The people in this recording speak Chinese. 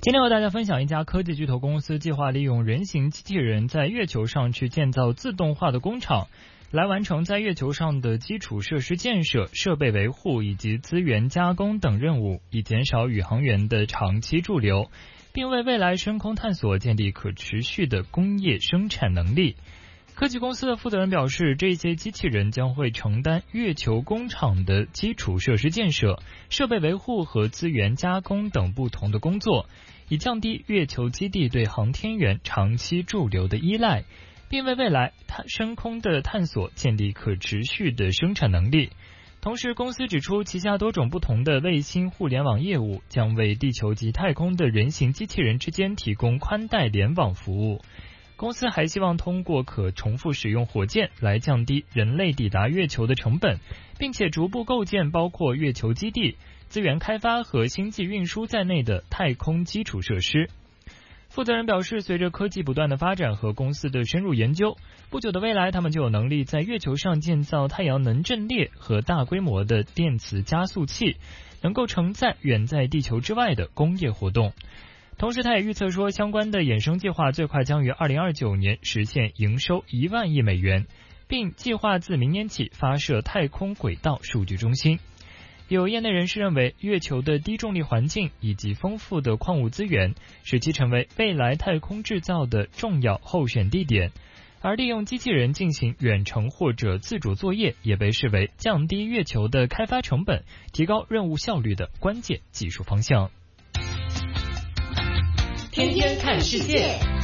今天和大家分享一家科技巨头公司计划利用人形机器人在月球上去建造自动化的工厂，来完成在月球上的基础设施建设、设备维护以及资源加工等任务，以减少宇航员的长期驻留，并为未来深空探索建立可持续的工业生产能力。科技公司的负责人表示，这些机器人将会承担月球工厂的基础设施建设、设备维护和资源加工等不同的工作，以降低月球基地对航天员长期驻留的依赖，并为未来深空的探索建立可持续的生产能力。同时，公司指出，旗下多种不同的卫星互联网业务将为地球及太空的人形机器人之间提供宽带联网服务。公司还希望通过可重复使用火箭来降低人类抵达月球的成本，并且逐步构建包括月球基地、资源开发和星际运输在内的太空基础设施。负责人表示，随着科技不断的发展和公司的深入研究，不久的未来他们就有能力在月球上建造太阳能阵列和大规模的电磁加速器，能够承载远在地球之外的工业活动。同时他也预测说，相关的衍生计划最快将于2029年实现营收1万亿美元，并计划自明年起发射太空轨道数据中心。有业内人士认为，月球的低重力环境以及丰富的矿物资源，使其成为未来太空制造的重要候选地点，而利用机器人进行远程或者自主作业，也被视为降低月球的开发成本、提高任务效率的关键技术方向。 天天看世界。